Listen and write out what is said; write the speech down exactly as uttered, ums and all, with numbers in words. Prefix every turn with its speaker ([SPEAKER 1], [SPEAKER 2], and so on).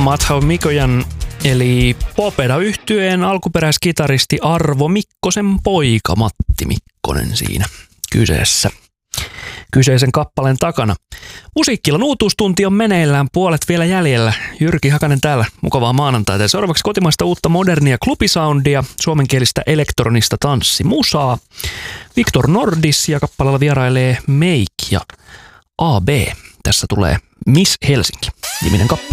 [SPEAKER 1] Mathau Mikojan eli Popeda-yhtyeen alkuperäiskitaristi Arvo Mikkosen poika Matti Mikkonen siinä kyseessä. Kyseisen kappaleen takana. Musiikkilan uutuustunti on meneillään, puolet vielä jäljellä. Jyrki Hakanen täällä, mukavaa maanantaita. Ja seuraavaksi kotimaista uutta modernia klubisoundia, suomenkielistä elektronista tanssimusaa. Victor Nordis ja kappaleella vierailee Meik ja A B. Tässä tulee Miss Helsinki, niminen kappale.